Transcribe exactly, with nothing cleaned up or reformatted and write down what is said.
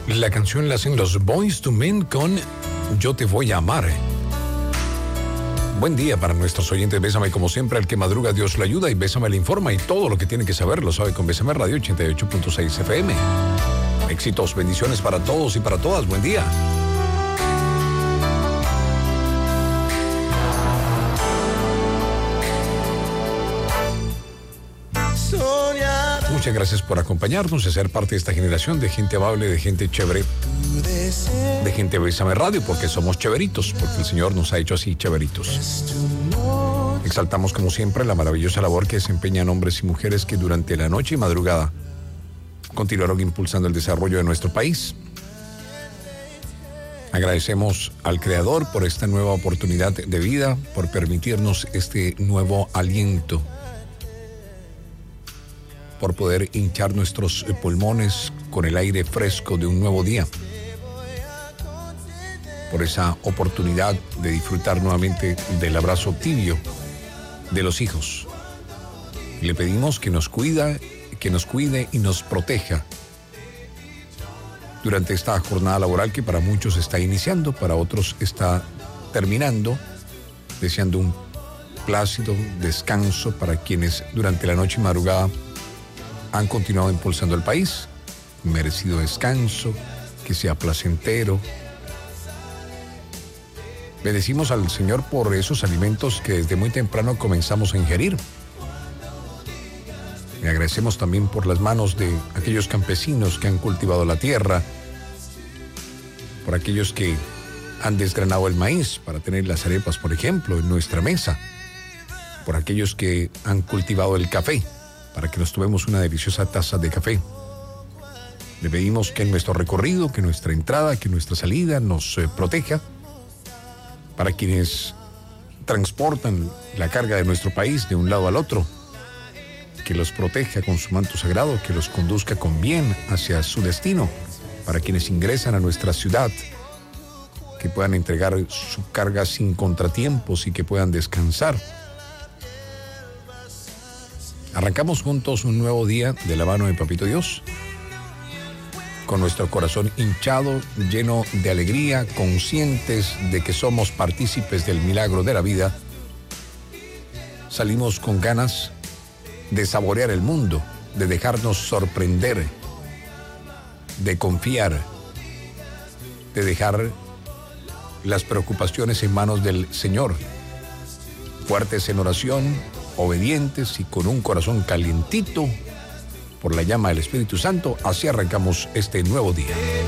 La canción la hacen los Boyz two Men con Yo te voy a amar. Buen día para nuestros oyentes. Bésame como siempre, al que madruga Dios lo ayuda, y Bésame le informa, y todo lo que tiene que saber lo sabe con Bésame Radio ochenta y ocho punto seis F M. Éxitos, bendiciones para todos y para todas. Buen día. Muchas gracias por acompañarnos y ser parte de esta generación de gente amable, de gente chévere, de gente Bésame Radio, porque somos chéveritos, porque el Señor nos ha hecho así chéveritos. Exaltamos como siempre la maravillosa labor que desempeñan hombres y mujeres que durante la noche y madrugada continuaron impulsando el desarrollo de nuestro país. Agradecemos al Creador por esta nueva oportunidad de vida, por permitirnos este nuevo aliento, por poder hinchar nuestros pulmones con el aire fresco de un nuevo día, por esa oportunidad de disfrutar nuevamente del abrazo tibio de los hijos. Le pedimos que nos cuida, que nos cuide y nos proteja durante esta jornada laboral que para muchos está iniciando, para otros está terminando, deseando un plácido descanso para quienes durante la noche y madrugada han continuado impulsando el país. Merecido descanso, que sea placentero. Bendecimos al Señor por esos alimentos que desde muy temprano comenzamos a ingerir. Le agradecemos también por las manos de aquellos campesinos que han cultivado la tierra, por aquellos que han desgranado el maíz para tener las arepas, por ejemplo, en nuestra mesa, por aquellos que han cultivado el café para que nos tomemos una deliciosa taza de café. Le pedimos que en nuestro recorrido, que nuestra entrada, que nuestra salida nos eh, proteja. Para quienes transportan la carga de nuestro país de un lado al otro, que los proteja con su manto sagrado, que los conduzca con bien hacia su destino. Para quienes ingresan a nuestra ciudad, que puedan entregar su carga sin contratiempos y que puedan descansar. Arrancamos juntos un nuevo día de la mano de Papito Dios, con nuestro corazón hinchado, lleno de alegría, conscientes de que somos partícipes del milagro de la vida. Salimos con ganas de saborear el mundo, de dejarnos sorprender, de confiar, de dejar las preocupaciones en manos del Señor, fuertes en oración, obedientes y con un corazón calientito por la llama del Espíritu Santo. Así arrancamos este nuevo día.